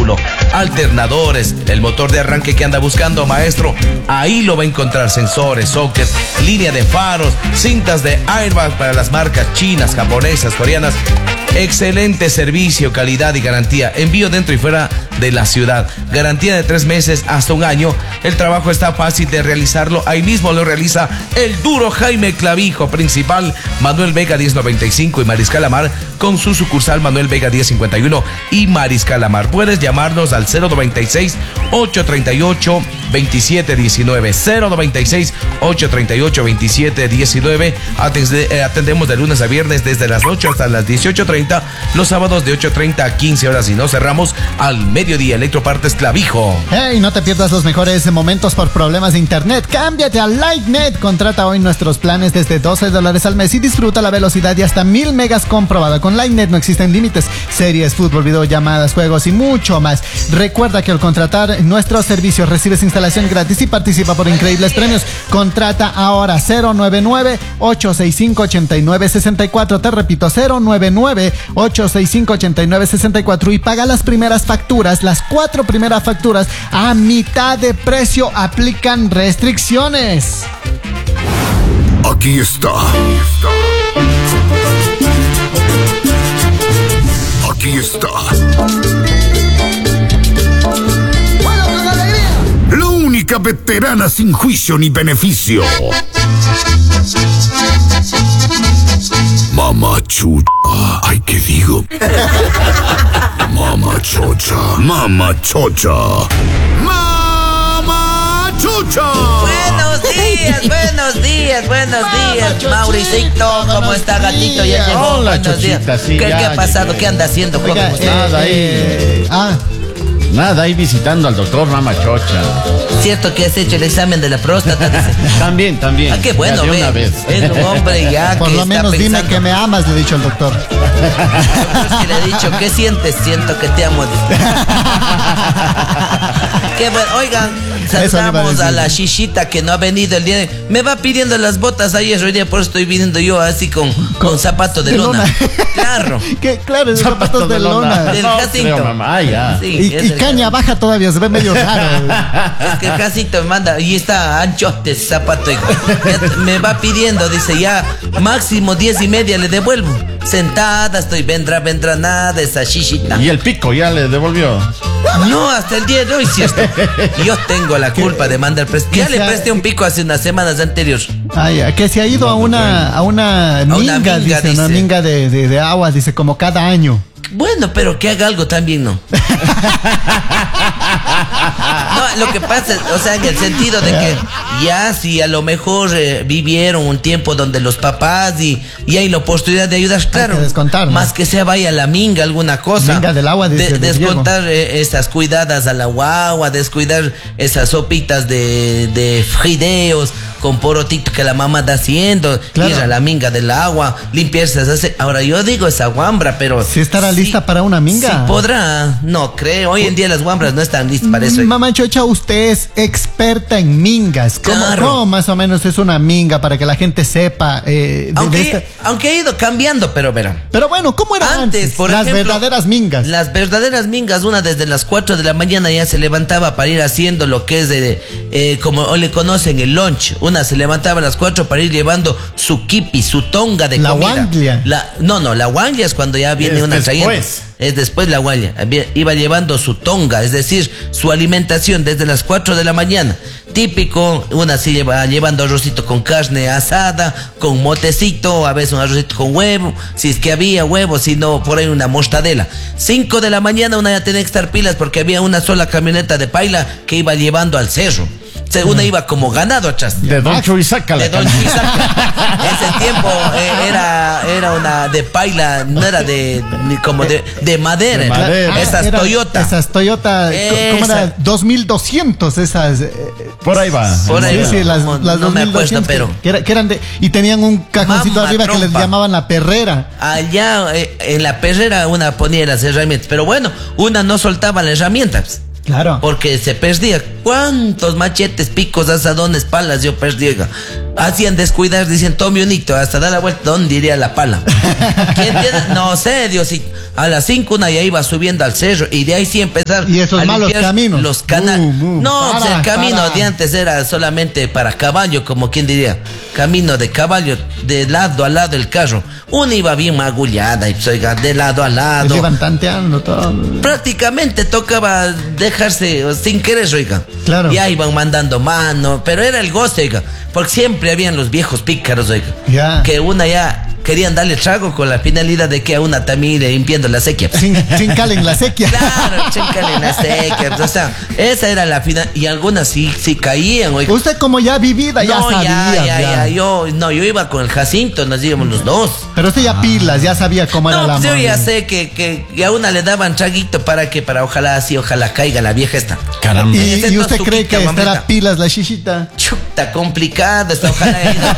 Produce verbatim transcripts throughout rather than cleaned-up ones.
vehículo, alternadores, el motor de arranque que anda buscando, maestro, ahí lo va a encontrar. Sensores, sockets, línea de faros, cintas de airbag para las marcas chinas, japonesas, coreanas. Excelente servicio, calidad y garantía. Envío dentro y fuera de la ciudad. Garantía de tres meses hasta un año. El trabajo está fácil de realizarlo. Ahí mismo lo realiza el duro Jaime Clavijo, principal Manuel Vega diez noventa y cinco y Mariscal Amar, con su sucursal Manuel Vega diez cincuenta y uno y Mariscal Amar. Puedes llamarnos al cero noventa y seis, ochocientos treinta y ocho, veintisiete diecinueve. cero noventa y seis, ochocientos treinta y ocho, veintisiete diecinueve. Atendemos de lunes a viernes desde las ocho hasta las dieciocho treinta. Los sábados de ocho treinta a quince horas y nos cerramos al mediodía. Electropartes Clavijo. Hey, no te pierdas los mejores momentos por problemas de internet. Cámbiate a LightNet. Contrata hoy nuestros planes desde doce dólares al mes y disfruta la velocidad de hasta mil megas comprobada. Con LightNet no existen límites. Series, fútbol, videollamadas, juegos y mucho más. Recuerda que al contratar nuestros servicios recibes instalación gratis y participa por increíbles premios. Contrata ahora cero nueve nueve, ocho seis cinco, ocho nueve seis cuatro. Te repito, cero nueve nueve, ocho seis cinco, ocho nueve seis cuatro y paga las primeras facturas, las cuatro primeras facturas a mitad de precio. Aplican restricciones. Aquí está. Aquí está. La única veterana sin juicio ni beneficio. Mamá Chucha. Ay, ¿qué digo? Mamá Chocha. Mamá Chocha. Mamá Chucha. Buenos días, buenos días, buenos días. Mauricito, ¿cómo está, gatito? Ya llegó. Hola, Buenos días. Chochita, sí, ¿Qué, ya ¿Qué ha pasado? llegué. ¿Qué anda haciendo? ¿Cómo Oiga, está? Nada, ahí. eh, ah, Nada, ahí visitando al doctor Mama Chocha. ¿Cierto que has hecho el examen de la próstata? Dice. También, también. Ah, qué bueno, Ya de ve. una vez. Es un hombre ya por que lo está menos dime pensando. que me amas, le he dicho al doctor. Es que le he dicho, ¿qué sientes? Siento que te amo. Qué bueno. Oigan, Eso le iba a saludamos decir. a la shishita que no ha venido el día de... Me va pidiendo las botas ayer, hoy día, por eso estoy viniendo yo así con, con zapato de, de lona. lona. Claro. Que claro, esos zapatos de lona. Del No, Jacinto. creo, mamá. Ah, ya. Sí, Y, es y el- caña baja todavía, se ve medio raro. Es que el Jacinto me manda, y está anchote ese zapato. Y ya me va pidiendo, dice, ya máximo diez y media le devuelvo. Sentada estoy, vendrá, vendrá nada, esa shishita. Y el pico ya le devolvió. No, hasta el día de hoy, ¿cierto? Yo tengo la culpa de mandar prestar. Ya que le sea- presté un pico hace unas semanas anteriores. Ay, que se ha ido a una, a una minga, minga, dice, una dice. minga de, de, de agua, dice, como cada año. Bueno, pero que haga algo también, ¿no? No, lo que pasa, o sea, en el sentido de que ya si a lo mejor eh, vivieron un tiempo donde los papás y, y hay la oportunidad de ayudar, claro, que descontar, ¿no? más que sea vaya a la minga, alguna cosa. Minga del agua, dice, De- de descontar eh, esas cuidadas a la guagua, descuidar esas sopitas de, de fideos con porotito que la mamá está haciendo, Claro. ir a la minga del agua, limpiarse. Hace... Ahora yo digo esa guambra, pero... ¿Sí estará lista para una minga? Sí podrá, no creo. Hoy en día las guambras no están listas para eso. Mamá Chocha, usted es experta en mingas. ¿Cómo, Claro. cómo más o menos es una minga para que la gente sepa? Eh, de- de Aunque, esta- aunque ha ido cambiando, pero verán. Pero bueno, ¿cómo era antes? Antes, por Las ejemplo, verdaderas mingas. Las verdaderas mingas, una desde las cuatro de la mañana ya se levantaba para ir haciendo lo que es de, eh, como hoy le conocen, el lunch. Una se levantaba a las cuatro para ir llevando su kipi, su tonga de La comida. guanglia. La, no, no, la guanglia es cuando ya viene Es una trayendo. después. Es después la guanglia. Había- Iba llevando su tonga, es decir, su alimentación desde las cuatro de la mañana. Típico, una se lleva llevando arrocito con carne asada, con motecito, a veces un arrocito con huevo, si es que había huevo, si no, por ahí una mostadela. Cinco de la mañana una ya tenía que estar pilas porque había una sola camioneta de paila que iba llevando al cerro. Se- Una iba como ganado atrás. De Don Chuisaca la De Don cana. Chuisaca. Ese tiempo eh, era, era una de paila, no era de ni como de, de madera. De madera. Esas Era- Toyota. Esas Toyota, co- ¿cómo Esa. era? dos mil doscientos esas. eh, Por ahí va. Por ahí sí, va. sí, las, No, las no me acuerdo, dos mil doscientos, pero- que, era- que eran de, y tenían un cajoncito Mamá arriba que les trompa. llamaban la perrera. Allá eh, en la perrera una ponía las herramientas, pero bueno, una no soltaba las herramientas. Claro. Porque se perdía. ¿Cuántos machetes, picos, asadones, palas yo perdí? Oiga? hacían descuidar, dicen, tome unito, hasta dar la vuelta, ¿dónde iría la pala? ¿Quién tiene? No sé, Dios, y a las cinco una ya iba subiendo al cerro, y de ahí sí empezar y esos a malos limpiar caminos, los canales. Uh, uh, no, para, o sea, el camino para. de antes era solamente para caballo, como quien diría, camino de caballo, de lado a lado del carro. Una iba bien magullada, y pues, oiga, de lado a lado. Se iban tanteando todo. Prácticamente tocaba dejarse sin querer, oiga. Claro. Ya iban mandando mano, pero era el goce, oiga. Porque siempre habían los viejos pícaros, oiga. Ya. Que una ya querían darle trago con la finalidad de que a una también le limpiando la sequía. Sin, sin calen la sequía. Claro, chincan en la sequía. O sea, esa era la final. Y algunas sí, sí caían, oiga. Usted como ya vivida, ya no, sabía. ya, ya, ya. ya, yo, no, yo iba con el Jacinto, nos íbamos los dos. Pero usted ya pilas, ya sabía cómo era No, la pues yo moda. ya sé que, que, que a una le daban traguito para que, para ojalá así, ojalá caiga la vieja esta. Caramba. Y, Ese y no usted su cree pica, que estará mamita. pilas la shishita. Chuta, complicado, está ojalá haya ido a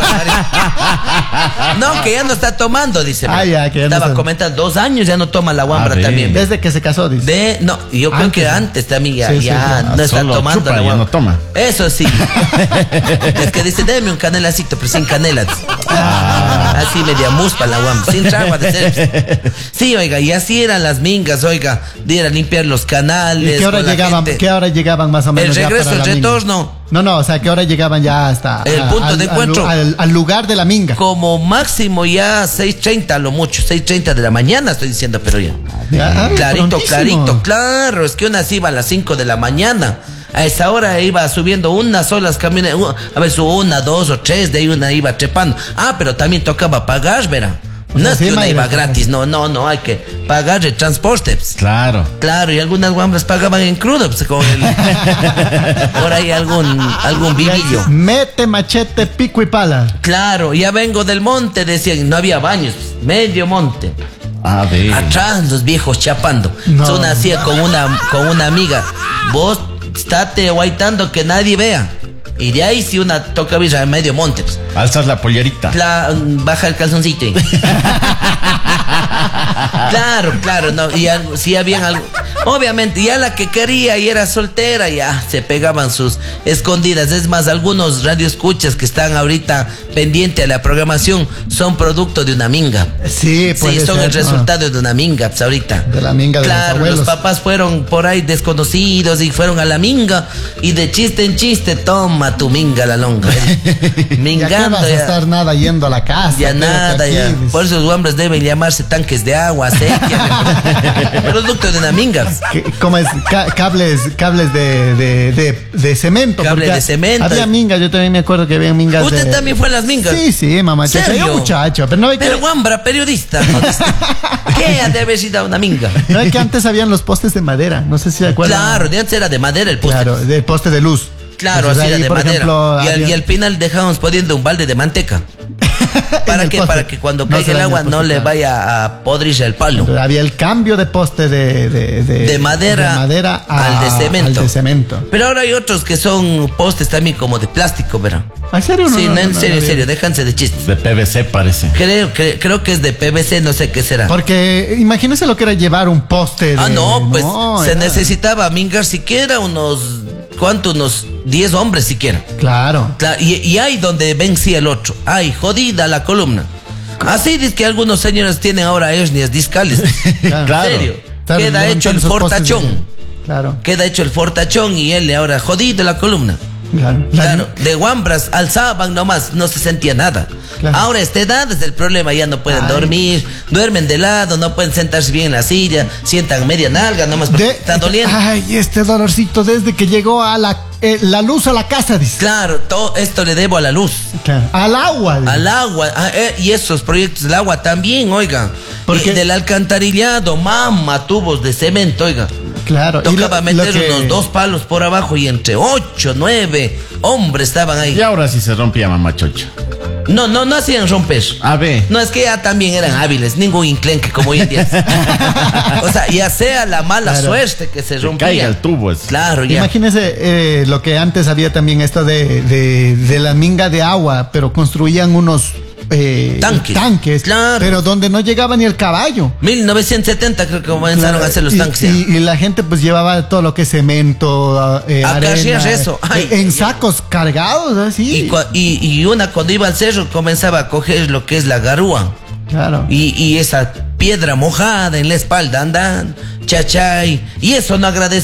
pasar. No, que ya no está tomando, dice. Ah, ya, que ya no Estaba está- comentando, dos años ya no toma la guambra Ah, ve. también. ve. Desde que se casó, dice. De, no, yo creo Antes, que ¿no? antes también ya, Sí, sí, ya sí. no está Solo tomando chupa, la ya guambra. no toma. Eso sí. Es que dice, deme un canelacito, pero sin canela. Ah. Así media muspa la guambra, sin tragua de ser. Sí, oiga, y así eran las mingas, oiga, de ir a limpiar los canales. ¿Y qué hora con la llegaban? gente. ¿Qué hora llegaban más o menos? El ya regreso, para el la minga? retorno. No, no, o sea, ¿qué hora llegaban ya hasta El a- punto al- de al- encuentro. Al, al lugar de la minga? Como máximo ya seis treinta, lo mucho, seis treinta de la mañana estoy diciendo, pero ya. Ya, ah, Clarito, prontísimo. clarito, claro, es que una se iba a las cinco de la mañana. A esa hora iba subiendo unas solas camiones, u- a veces una, dos o tres, de ahí una iba trepando. Ah, pero también tocaba pagar, verá. O No sea, es sí, que una madre, iba claro. gratis, no, no, no, hay que pagar el transporte. pues. Claro. Claro, y algunas guambras pagaban en crudo, pues con el... Por ahí algún, algún vivillo. Mete machete, pico y pala. Claro, ya vengo del monte, decían, no había baños, medio monte. A ver. Atrás los viejos chapando. No. Son hacía con una, con una amiga. Vos estate guaitando que nadie vea. Y de ahí si una toca birra en medio monte. Pues, Alzas la pollerita. la- baja el calzoncito. y- Claro, claro, no. Y al- si habían algo. Obviamente, ya la que quería y era soltera, ya se pegaban sus escondidas. Es más, algunos radioescuchas que están ahorita pendientes a la programación son producto de una minga. Sí, puede Sí, son ser, el ¿no? resultado de una minga, pues ahorita. De la minga de los Claro, abuelos. los papás fueron por ahí desconocidos y fueron a la minga. Y de chiste en chiste, toma tu minga la longa. ¿Ya Mingando qué vas a ya. estar nada yendo a la casa? Ya quédate nada, aquí, ya. dice. Por eso los hombres deben llamarse tanques de agua, aceite. Producto de una minga. ¿Qué- ¿Cómo es? Ca- cables cables de, de, de, de cemento. Cable porque de cemento. Había mingas, yo también me acuerdo que había mingas. ¿Usted de- también fue a las mingas? Sí, sí, mamá. Yo ¿Serio? soy muchacho, pero no hay que. Pero guambra, periodista. ¿no? ¿Qué ha de haber sido una minga? No es que antes habían los postes de madera, no sé si se acuerdan. Claro, de antes era de madera el poste. Claro, del poste de luz. Claro, Entonces, así era ahí, de por madera. ejemplo, y, al, había- y al final dejábamos poniendo un balde de manteca. en ¿Para el qué? poste. Para que cuando No caiga se el dañe agua poste, no le claro. vaya a podrirse el palo. Entonces, había el cambio de poste de, de, de, De madera, de madera a- al de cemento. al de cemento. Pero ahora hay otros que son postes también como de plástico, ¿verdad? ¿En serio? Sí, no, en serio, en había. serio, déjanse de chistes. De P V C parece. Creo, que, creo que es de P V C, no sé qué será. Porque imagínese lo que era llevar un poste de... Ah, no, pues se era- necesitaba mingar siquiera unos, ¿cuánto? Unos diez hombres siquiera. Claro. Claro, y, y hay donde vencía el otro. Ay, jodida la columna. Así es que algunos señores tienen ahora hernias discales. Claro. Claro. En serio. Claro, Queda levantan hecho el esos postes fortachón. de- Claro, Queda hecho el fortachón y él ahora jodido la columna. claro. La- Claro, de guambras alzaban nomás, no se sentía nada. Claro. Ahora esta edad es el problema, ya no pueden Ay. dormir, duermen de lado, no pueden sentarse bien en la silla, sientan media nalga nomás porque de- está doliendo. Ay, este dolorcito desde que llegó a la, eh, la luz a la casa, dice. Claro, todo esto le debo a la luz, Claro. Al agua. dice. al agua, ah, eh, y esos proyectos del agua también, oiga. Porque- Y del alcantarillado, mama, tubos de cemento, oiga. Claro. y Tocaba lo- meter lo que- unos dos palos por abajo y entre ocho, nueve hombres estaban ahí. Y ahora sí se rompía mamachocho. No, no, no hacían romper. A ver. No, es que ya también eran hábiles, ningún inclenque como hoy en día. O sea, ya sea la mala Claro. suerte que se Que rompía. caiga el tubo. es- Claro, ya. Imagínese eh, lo que antes había también esto de, de, de la minga de agua, pero construían unos eh, Tanques. tanques, Claro. pero donde no llegaba ni el caballo. mil novecientos setenta creo que comenzaron Claro, a hacer los y, tanques. ya. Y, y la gente pues llevaba todo lo que es cemento, eh, Acarrear arena, eso. eh, Ay, en ya. sacos cargados, así. Y, cua- y, y una cuando iba al cerro comenzaba a coger lo que es la garúa. Claro. Y, y esa piedra mojada en la espalda andan, chachay. Y eso no agradece.